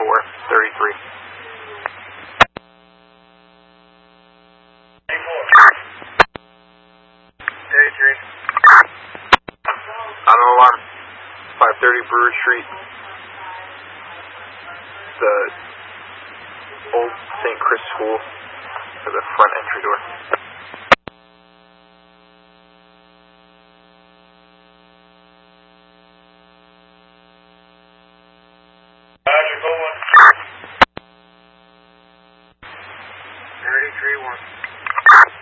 433. On an alarm. 530 Brewer Street. The old St. Chris School for the front entry door.